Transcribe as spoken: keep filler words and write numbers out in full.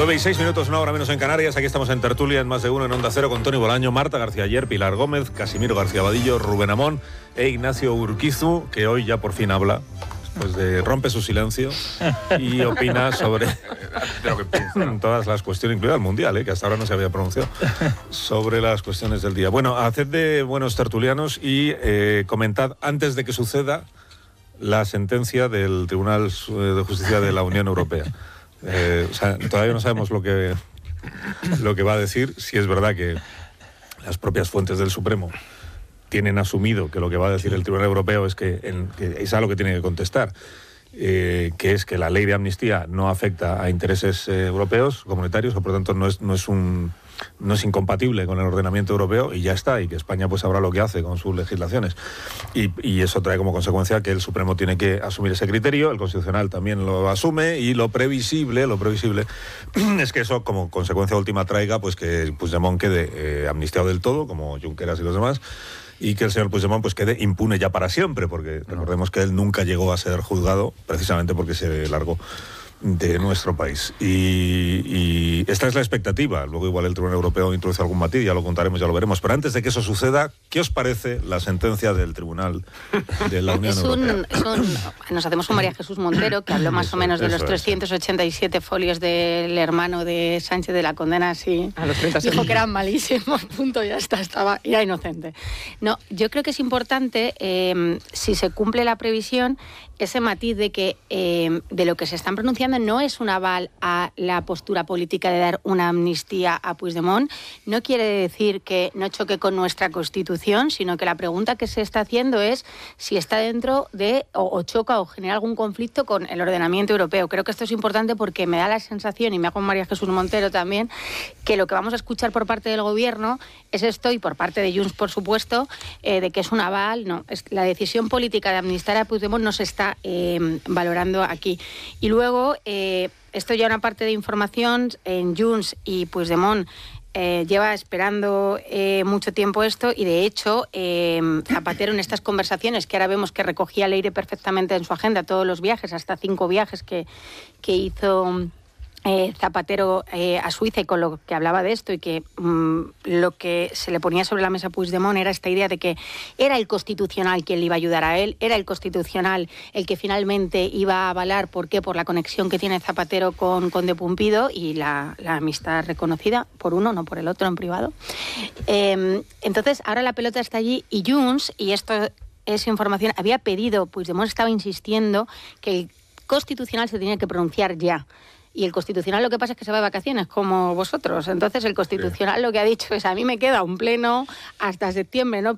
nueve y seis minutos, una hora menos en Canarias. Aquí estamos en tertulia en Más de Uno en Onda Cero con Toni Bolaño, Marta García Ayer, Pilar Gómez, Casimiro García Vadillo, Rubén Amón e Ignacio Urquizu, que hoy ya por fin habla, pues de rompe su silencio y opina sobre todas las cuestiones, incluida el Mundial, ¿eh? Que hasta ahora no se había pronunciado, sobre las cuestiones del día. Bueno, haced de buenos tertulianos y eh, comentad antes de que suceda la sentencia del Tribunal de Justicia de la Unión Europea. Eh, o sea, todavía no sabemos lo que, lo que va a decir, si es verdad que las propias fuentes del Supremo tienen asumido que lo que va a decir el Tribunal Europeo es que, en, que es algo que tiene que contestar, eh, que es que la ley de amnistía no afecta a intereses eh, europeos, comunitarios, o por lo tanto no es, no es un... no es incompatible con el ordenamiento europeo y ya está, y que España pues sabrá lo que hace con sus legislaciones. Y, y eso trae como consecuencia que el Supremo tiene que asumir ese criterio, el Constitucional también lo asume, y lo previsible, lo previsible es que eso como consecuencia última traiga pues que Puigdemont quede eh, amnistiado del todo, como Junqueras y los demás, y que el señor Puigdemont pues quede impune ya para siempre, porque recordemos que él nunca llegó a ser juzgado precisamente porque se largó de nuestro país. Y, y esta es la expectativa. Luego igual el Tribunal Europeo introduce algún matiz, ya lo contaremos, ya lo veremos. Pero antes de que eso suceda, ¿qué os parece la sentencia del Tribunal de la Unión es un, Europea? Es un, nos hacemos con María Jesús Montero, que habló más eso, o menos de los trescientos ochenta y siete es. folios del hermano de Sánchez de la condena, así. A los treinta dijo que eran malísimos, punto, ya está, estaba, era inocente. No, yo creo que es importante, eh, si se cumple la previsión, ese matiz de que eh, de lo que se están pronunciando no es un aval a la postura política de dar una amnistía a Puigdemont, no quiere decir que no choque con nuestra Constitución, sino que la pregunta que se está haciendo es si está dentro de, o, o choca o genera algún conflicto con el ordenamiento europeo. Creo que esto es importante porque me da la sensación, y me hago con María Jesús Montero también, que lo que vamos a escuchar por parte del Gobierno es esto, y por parte de Junts, por supuesto, eh, de que es un aval. No, es, la decisión política de amnistar a Puigdemont no se está Eh, valorando aquí. Y luego, eh, esto ya una parte de información, en Junts y Puigdemont eh, lleva esperando eh, mucho tiempo esto, y de hecho eh, Zapatero en estas conversaciones, que ahora vemos que recogía Leire perfectamente en su agenda todos los viajes, hasta cinco viajes que, que hizo Eh, Zapatero eh, a Suiza, y con lo que hablaba de esto, y que mmm, lo que se le ponía sobre la mesa a Puigdemont era esta idea de que era el Constitucional quien le iba a ayudar a él, era el Constitucional el que finalmente iba a avalar, ¿por qué? Por la conexión que tiene Zapatero con, con De Pumpido y la, la amistad reconocida por uno, no por el otro, en privado. Eh, entonces, ahora la pelota está allí, y Junts, y esto es información, había pedido, Puigdemont estaba insistiendo que el Constitucional se tenía que pronunciar ya. Y el Constitucional lo que pasa es que se va de vacaciones, como vosotros. Entonces el Constitucional lo que ha dicho es: a mí me queda un pleno hasta septiembre, ¿no?